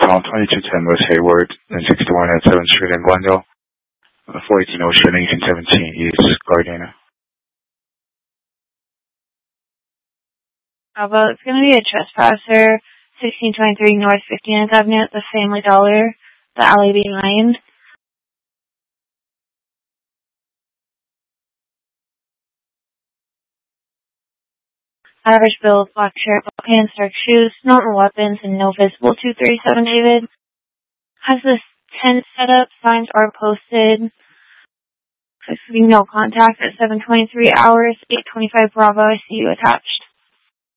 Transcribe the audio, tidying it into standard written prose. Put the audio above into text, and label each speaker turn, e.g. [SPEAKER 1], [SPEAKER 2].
[SPEAKER 1] Call 2210 West Hayward, and 61 at 7th Street in Glendale. 418 Ocean, 1817 East Gardena.
[SPEAKER 2] Bravo, it's going to be a trespasser, 1623 North 59th Avenue at the Family Dollar, the alley behind. Average build, black shirt, black pants, dark shoes, normal weapons, and no visible 237 David. Has this tent set up, signs are posted. No contact at 7:23 hours, 8:25 Bravo, I see you attached.